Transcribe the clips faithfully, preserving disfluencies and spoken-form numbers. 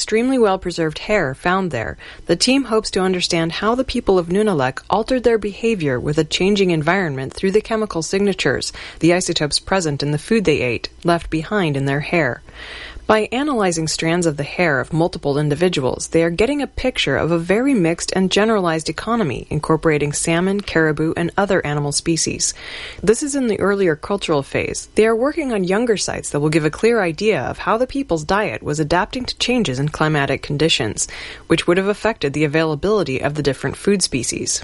extremely well-preserved hair found there, the team hopes to understand how the people of Nunalak altered their behavior with a changing environment through the chemical signatures, the isotopes present in the food they ate, left behind in their hair. By analyzing strands of the hair of multiple individuals, they are getting a picture of a very mixed and generalized economy, incorporating salmon, caribou, and other animal species. This is in the earlier cultural phase. They are working on younger sites that will give a clear idea of how the people's diet was adapting to changes in climatic conditions, which would have affected the availability of the different food species.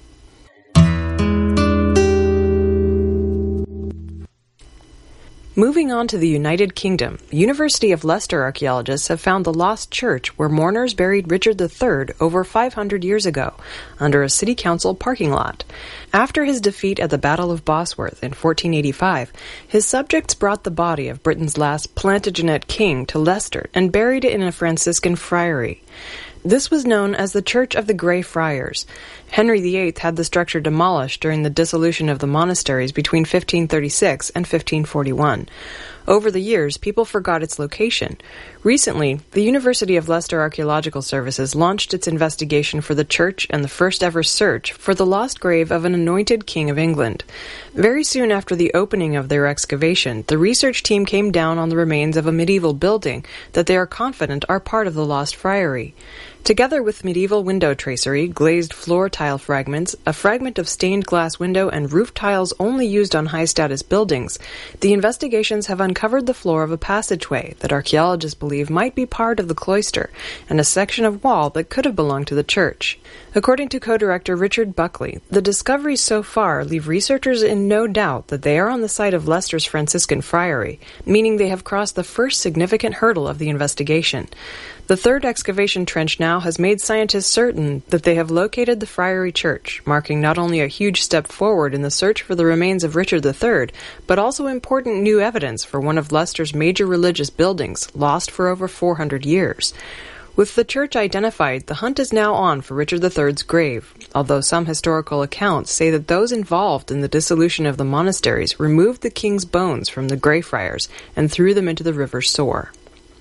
Moving on to the United Kingdom, the University of Leicester archaeologists have found the lost church where mourners buried Richard the Third over five hundred years ago, under a city council parking lot. After his defeat at the Battle of Bosworth in fourteen eighty-five, his subjects brought the body of Britain's last Plantagenet king to Leicester and buried it in a Franciscan friary. This was known as the Church of the Grey Friars. Henry the Eighth had the structure demolished during the dissolution of the monasteries between fifteen thirty-six and fifteen forty-one. Over the years, people forgot its location. Recently, the University of Leicester Archaeological Services launched its investigation for the church and the first-ever search for the lost grave of an anointed king of England. Very soon after the opening of their excavation, the research team came down on the remains of a medieval building that they are confident are part of the lost friary. Together with medieval window tracery, glazed floor tile fragments, a fragment of stained glass window, and roof tiles only used on high-status buildings, the investigations have uncovered the floor of a passageway that archaeologists believe might be part of the cloister, and a section of wall that could have belonged to the church. According to co-director Richard Buckley, the discoveries so far leave researchers in no doubt that they are on the site of Leicester's Franciscan friary, meaning they have crossed the first significant hurdle of the investigation. The third excavation trench now has made scientists certain that they have located the Friary Church, marking not only a huge step forward in the search for the remains of Richard the Third, but also important new evidence for one of Leicester's major religious buildings, lost for over four hundred years. With the church identified, the hunt is now on for Richard the Third's grave, although some historical accounts say that those involved in the dissolution of the monasteries removed the king's bones from the Grey Friars and threw them into the River Soar.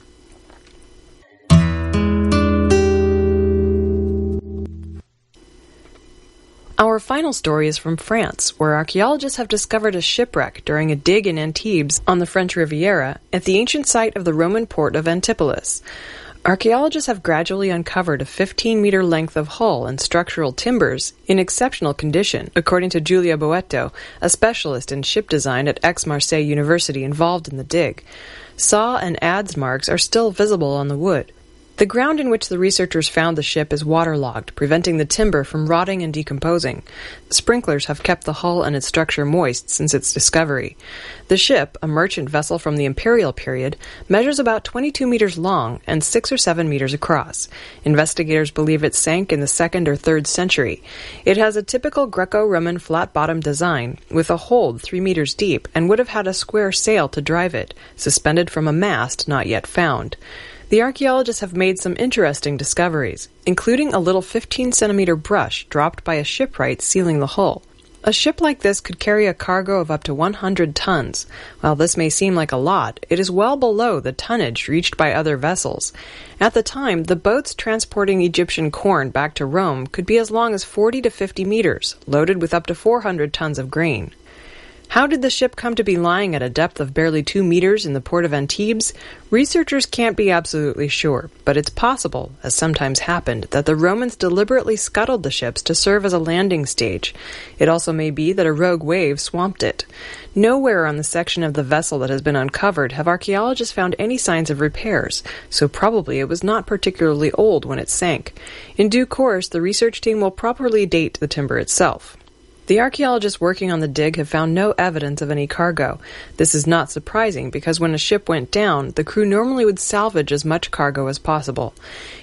Our final story is from France, where archaeologists have discovered a shipwreck during a dig in Antibes on the French Riviera at the ancient site of the Roman port of Antipolis. Archaeologists have gradually uncovered a fifteen-meter length of hull and structural timbers in exceptional condition, according to Giulia Boetto, a specialist in ship design at Aix-Marseille University involved in the dig. Saw and adze marks are still visible on the wood. The ground in which the researchers found the ship is waterlogged, preventing the timber from rotting and decomposing. Sprinklers have kept the hull and its structure moist since its discovery. The ship, a merchant vessel from the imperial period, measures about twenty-two meters long and six or seven meters across. Investigators believe it sank in the second or third century. It has a typical Greco-Roman flat-bottomed design, with a hold three meters deep, and would have had a square sail to drive it, suspended from a mast not yet found. The archaeologists have made some interesting discoveries, including a little fifteen centimeter brush dropped by a shipwright sealing the hull. A ship like this could carry a cargo of up to one hundred tons. While this may seem like a lot, it is well below the tonnage reached by other vessels. At the time, the boats transporting Egyptian corn back to Rome could be as long as forty to fifty meters, loaded with up to four hundred tons of grain. How did the ship come to be lying at a depth of barely two meters in the port of Antibes? Researchers can't be absolutely sure, but it's possible, as sometimes happened, that the Romans deliberately scuttled the ships to serve as a landing stage. It also may be that a rogue wave swamped it. Nowhere on the section of the vessel that has been uncovered have archaeologists found any signs of repairs, so probably it was not particularly old when it sank. In due course, the research team will properly date the timber itself. The archaeologists working on the dig have found no evidence of any cargo. This is not surprising because when a ship went down, the crew normally would salvage as much cargo as possible.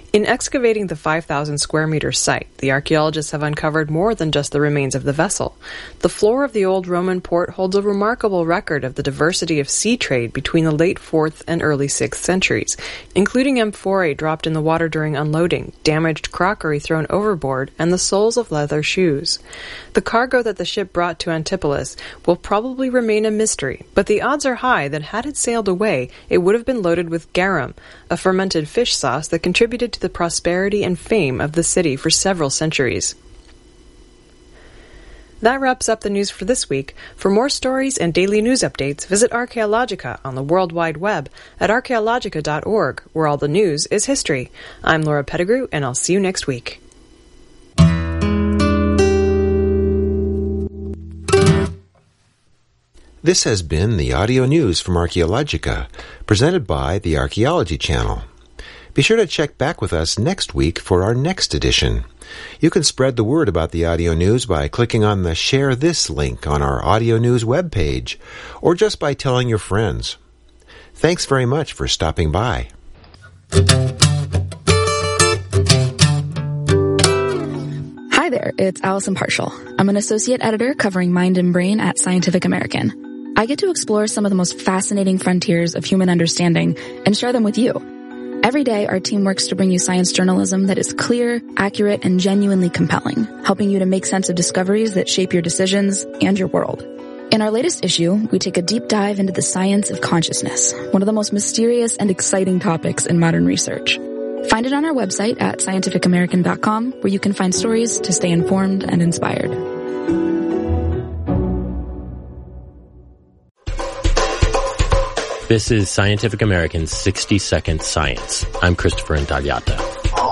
In excavating the five thousand square meter site, the archaeologists have uncovered more than just the remains of the vessel. The floor of the old Roman port holds a remarkable record of the diversity of sea trade between the late fourth and early sixth centuries, including amphorae dropped in the water during unloading, damaged crockery thrown overboard, and the soles of leather shoes. The cargo that the ship brought to Antipolis will probably remain a mystery, but the odds are high that had it sailed away, it would have been loaded with garum, a fermented fish sauce that contributed to the prosperity and fame of the city for several centuries. That wraps up the news for this week. For more stories and daily news updates, visit Archaeologica on the World Wide Web at archaeologica dot org, where all the news is history. I'm Laura Pettigrew, and I'll see you next week. This has been the audio news from Archaeologica, presented by the Archaeology Channel. Be sure to check back with us next week for our next edition. You can spread the word about the audio news by clicking on the Share This link on our audio news webpage, or just by telling your friends. Thanks very much for stopping by. Hi there, it's Allison Partial. I'm an associate editor covering Mind and Brain at Scientific American. I get to explore some of the most fascinating frontiers of human understanding and share them with you. Every day, our team works to bring you science journalism that is clear, accurate, and genuinely compelling, helping you to make sense of discoveries that shape your decisions and your world. In our latest issue, we take a deep dive into the science of consciousness, one of the most mysterious and exciting topics in modern research. Find it on our website at scientific american dot com, where you can find stories to stay informed and inspired. This is Scientific American's sixty second Science. I'm Christopher Intagliata.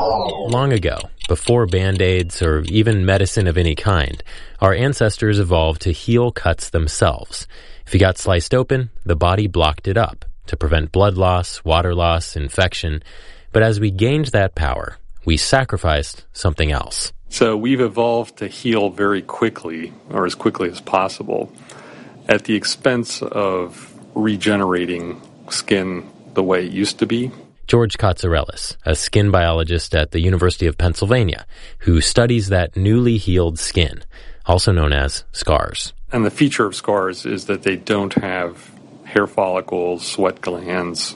Long ago, before Band-Aids or even medicine of any kind, our ancestors evolved to heal cuts themselves. If you got sliced open, the body blocked it up to prevent blood loss, water loss, infection. But as we gained that power, we sacrificed something else. So we've evolved to heal very quickly, or as quickly as possible, at the expense of regenerating skin the way it used to be. George Katsarelis, a skin biologist at the University of Pennsylvania, who studies that newly healed skin, also known as scars. And the feature of scars is that they don't have hair follicles, sweat glands,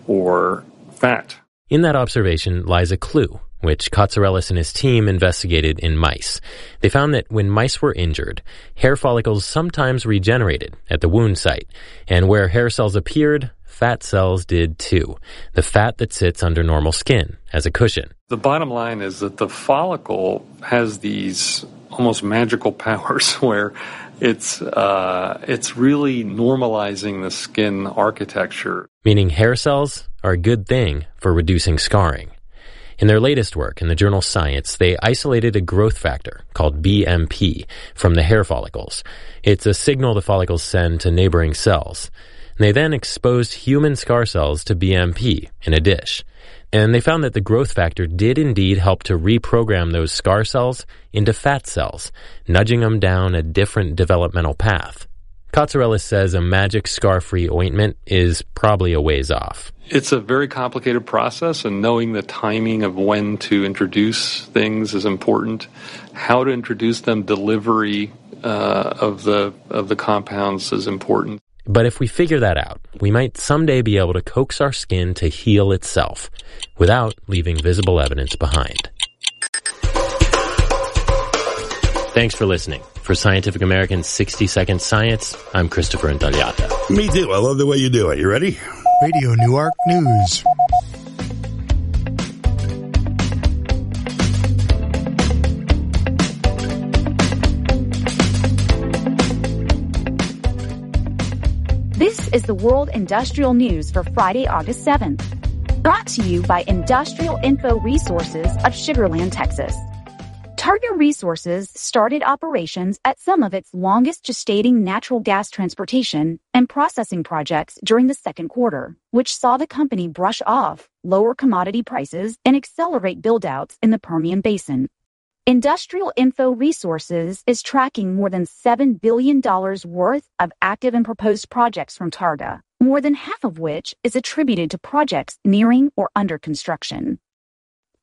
or fat. In that observation lies a clue, which Katsarelis and his team investigated in mice. They found that when mice were injured, hair follicles sometimes regenerated at the wound site, and where hair cells appeared, fat cells did too, the fat that sits under normal skin as a cushion. The bottom line is that the follicle has these almost magical powers where it's uh, it's really normalizing the skin architecture. Meaning hair cells are a good thing for reducing scarring. In their latest work in the journal Science, they isolated a growth factor called B M P from the hair follicles. It's a signal the follicles send to neighboring cells. And they then exposed human scar cells to B M P in a dish. And they found that the growth factor did indeed help to reprogram those scar cells into fat cells, nudging them down a different developmental path. Katsarelis says a magic scar-free ointment is probably a ways off. It's a very complicated process, and knowing the timing of when to introduce things is important. How to introduce them, delivery uh, of the of the compounds is important. But if we figure that out, we might someday be able to coax our skin to heal itself without leaving visible evidence behind. Thanks for listening. For Scientific American's sixty second Science, I'm Christopher Intagliata. Me too. I love the way you do it. You ready? Radio Newark News. This is the World Industrial News for Friday, August seventh. Brought to you by Industrial Info Resources of Sugar Land, Texas. Targa Resources started operations at some of its longest gestating natural gas transportation and processing projects during the second quarter, which saw the company brush off lower commodity prices and accelerate build-outs in the Permian Basin. Industrial Info Resources is tracking more than seven billion dollars worth of active and proposed projects from Targa, more than half of which is attributed to projects nearing or under construction.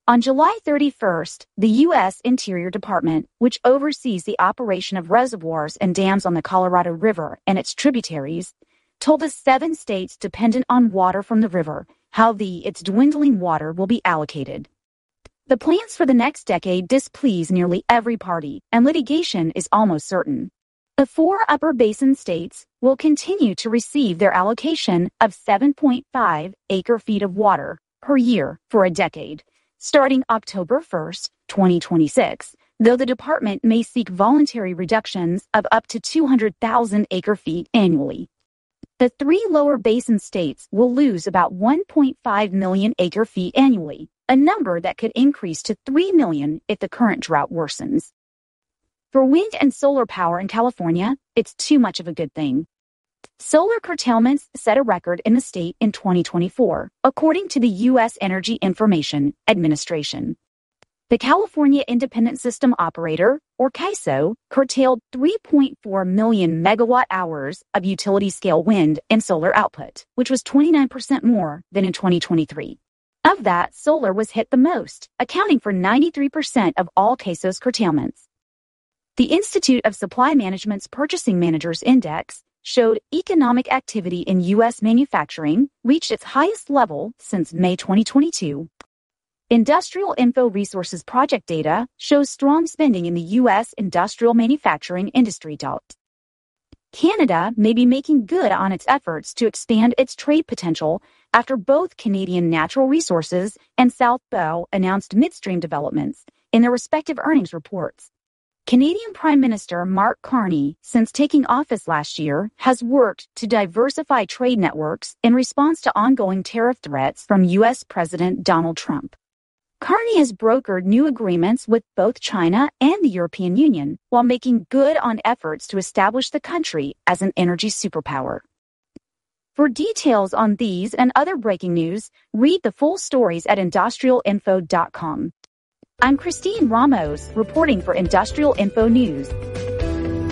On July thirty-first, the U S Interior Department, which oversees the operation of reservoirs and dams on the Colorado River and its tributaries, told the seven states dependent on water from the river how the its dwindling water will be allocated. The plans for the next decade displease nearly every party, and litigation is almost certain. The four upper basin states will continue to receive their allocation of seven point five acre-feet of water per year for a decade, starting October first, twenty twenty-six, though the department may seek voluntary reductions of up to two hundred thousand acre-feet annually. The three lower basin states will lose about one point five million acre-feet annually, a number that could increase to three million if the current drought worsens. For wind and solar power in California, it's too much of a good thing. Solar curtailments set a record in the state in twenty twenty-four, according to the U S Energy Information Administration. The California Independent System Operator, or C I S O, curtailed three point four million megawatt hours of utility-scale wind and solar output, which was twenty-nine percent more than in twenty twenty-three. Of that, solar was hit the most, accounting for ninety-three percent of all C I S O's curtailments. The Institute of Supply Management's Purchasing Managers Index showed economic activity in U S manufacturing reached its highest level since May twenty twenty-two. Industrial Info Resources project data shows strong spending in the U S industrial manufacturing industry. Canada may be making good on its efforts to expand its trade potential after both Canadian Natural Resources and South Bow announced midstream developments in their respective earnings reports. Canadian Prime Minister Mark Carney, since taking office last year, has worked to diversify trade networks in response to ongoing tariff threats from U S President Donald Trump. Carney has brokered new agreements with both China and the European Union while making good on efforts to establish the country as an energy superpower. For details on these and other breaking news, read the full stories at industrial info dot com. I'm Christine Ramos, reporting for Industrial Info News.